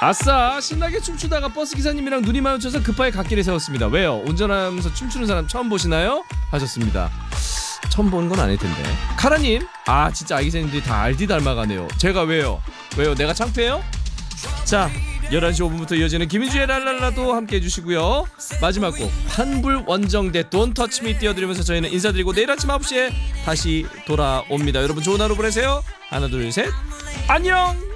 아싸, 신나게 춤추다가 버스 기사님이랑 눈이 마주쳐서 급하게 갓길에 세웠습니다. 왜요? 운전하면서 춤추는 사람 처음 보시나요? 하셨습니다. 처음 보는 건 아닐 텐데. 카라님, 아 진짜 아기 기사님들이 다 RD 닮아가네요. 제가 왜요? 내가 창피해요? 자, 11시 5분부터 이어지는 김희주의 랄랄라도 함께 해주시고요. 마지막 곡 환불 원정대 Don't Touch Me 띄워드리면서 저희는 인사드리고 내일 아침 9시에 다시 돌아옵니다. 여러분 좋은 하루 보내세요. 하나 둘 셋 안녕.